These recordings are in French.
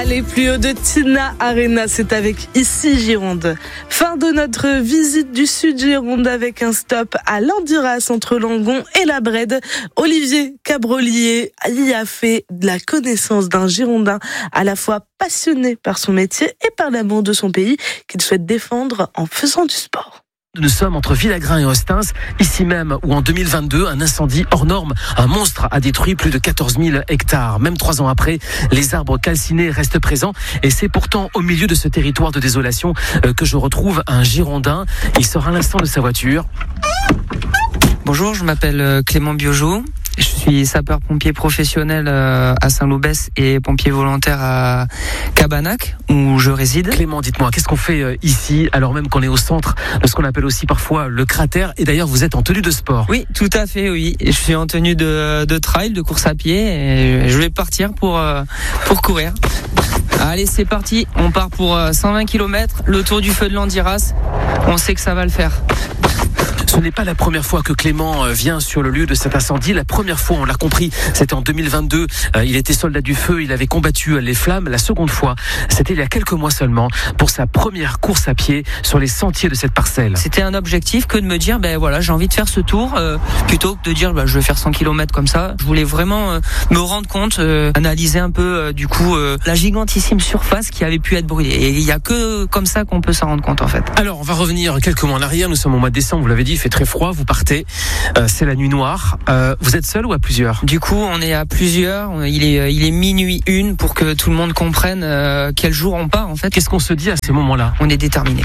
Les plus hauts de Tina Arena, c'est avec Ici Gironde. Fin de notre visite du Sud Gironde avec un stop à Landiras entre Langon et la Brède. Olivier Cabrolier y a fait de la connaissance d'un Girondin à la fois passionné par son métier et par l'amour de son pays qu'il souhaite défendre en faisant du sport. Nous sommes entre Villagrain et Ostens, ici même où en 2022, un incendie hors norme, un monstre a détruit plus de 14 000 hectares. Même 3 ans après, les arbres calcinés restent présents et c'est pourtant au milieu de ce territoire de désolation que je retrouve un Girondin. Il sort à l'instant de sa voiture. Bonjour, je m'appelle Clément Biojou. Je suis sapeur-pompier professionnel à Saint-Loubès et pompier volontaire à Cabanac, où je réside. Clément, dites-moi, qu'est-ce qu'on fait ici, alors même qu'on est au centre de ce qu'on appelle aussi parfois le cratère, et d'ailleurs vous êtes en tenue de sport? Oui, tout à fait, oui. Je suis en tenue de trail, de course à pied, et je vais partir pour courir. Allez, c'est parti, on part pour 120 km, le tour du feu de Landiras, on sait que ça va le faire. Ce n'est pas la première fois que Clément vient sur le lieu de cet incendie. La première fois, on l'a compris, c'était en 2022. Il était soldat du feu, il avait combattu les flammes. La seconde fois, c'était il y a quelques mois seulement, pour sa première course à pied sur les sentiers de cette parcelle. C'était un objectif que de me dire, j'ai envie de faire ce tour, plutôt que de dire, je vais faire 100 km comme ça. Je voulais vraiment me rendre compte, analyser un peu, la gigantissime surface qui avait pu être brûlée. Et il n'y a que comme ça qu'on peut s'en rendre compte, en fait. Alors, on va revenir quelques mois en arrière. Nous sommes au mois de décembre, vous l'avez dit, il fait très froid, vous partez, c'est la nuit noire. Vous êtes seul ou à plusieurs? Du coup, on est à plusieurs. Il est minuit 1 pour que tout le monde comprenne quel jour on part, en fait. Qu'est-ce qu'on se dit à ces moments-là? On est déterminé.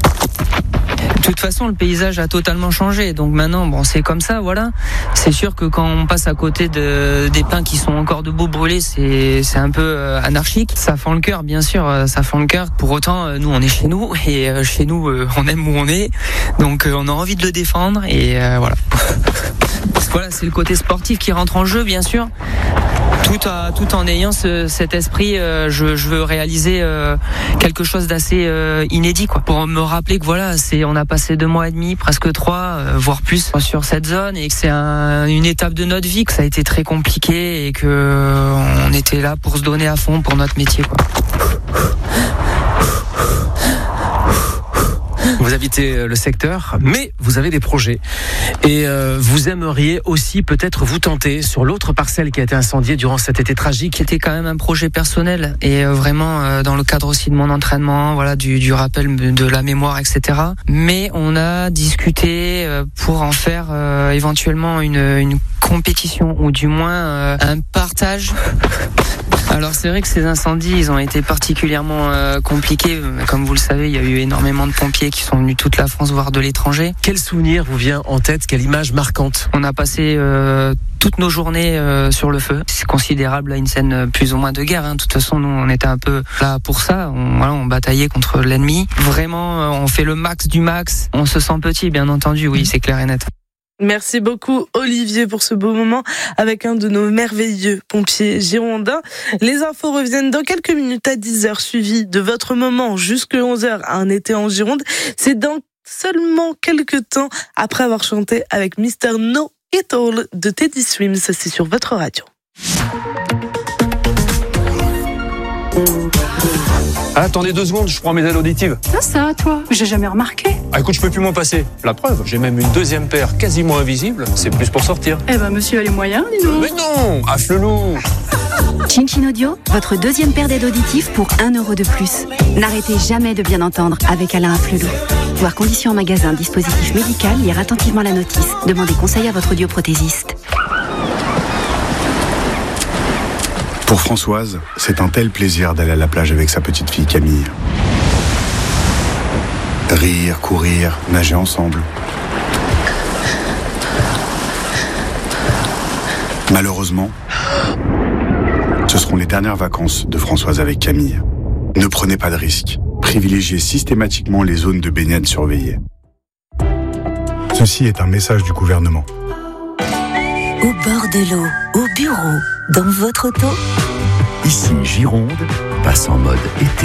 De toute façon, le paysage a totalement changé. Donc maintenant, c'est comme ça, voilà. C'est sûr que quand on passe à côté des pins qui sont encore debout brûlés, c'est un peu anarchique. Ça fend le cœur, bien sûr, ça fend le cœur. Pour autant, nous, on est chez nous et chez nous, on aime où on est. Donc on a envie de le défendre et voilà. Voilà, c'est le côté sportif qui rentre en jeu, bien sûr. Tout en ayant cet esprit, je veux réaliser quelque chose d'assez inédit, quoi. Pour me rappeler que voilà, on a passé 2 mois et demi, presque 3, voire plus, sur cette zone, et que c'est une étape de notre vie, que ça a été très compliqué et que on était là pour se donner à fond pour notre métier, quoi. Vous habitez le secteur, mais vous avez des projets. Et vous aimeriez aussi peut-être vous tenter sur l'autre parcelle qui a été incendiée durant cet été tragique. C'était quand même un projet personnel et vraiment dans le cadre aussi de mon entraînement, voilà, du rappel de la mémoire, etc. Mais on a discuté pour en faire éventuellement une compétition ou du moins un partage. Alors c'est vrai que ces incendies, ils ont été particulièrement compliqués. Comme vous le savez, il y a eu énormément de pompiers qui sont venus de toute la France, voire de l'étranger. Quel souvenir vous vient en tête? Quelle image marquante? On a passé toutes nos journées sur le feu. C'est considérable, là, une scène plus ou moins de guerre. De toute façon, nous, on était un peu là pour ça. On bataillait contre l'ennemi. Vraiment, on fait le max du max. On se sent petit, bien entendu, oui, c'est clair et net. Merci beaucoup Olivier pour ce beau moment avec un de nos merveilleux pompiers girondins. Les infos reviennent dans quelques minutes à 10h, suivi de votre moment jusqu'à 11h à un été en Gironde. C'est dans seulement quelques temps après avoir chanté avec Mr. Know It All de Teddy Swims. C'est sur votre radio. Attendez 2 secondes, je prends mes aides auditives. Ça, toi, j'ai jamais remarqué. Écoute, je peux plus m'en passer. La preuve, j'ai même une 2e paire quasiment invisible. C'est plus pour sortir. Monsieur a les moyens, dis donc. Mais non, affle-loup. Chin Chin Audio, votre 2e paire d'aides auditives pour 1 € de plus. N'arrêtez jamais de bien entendre avec Alain Afflelou. Voir conditions en magasin, dispositif médical, lire attentivement la notice. Demandez conseil à votre audioprothésiste. Pour Françoise, c'est un tel plaisir d'aller à la plage avec sa petite fille Camille. Rire, courir, nager ensemble. Malheureusement, ce seront les dernières vacances de Françoise avec Camille. Ne prenez pas de risques. Privilégiez systématiquement les zones de baignade surveillées. Ceci est un message du gouvernement. Au bord de l'eau, au bureau, dans votre auto. Ici Gironde passe en mode été.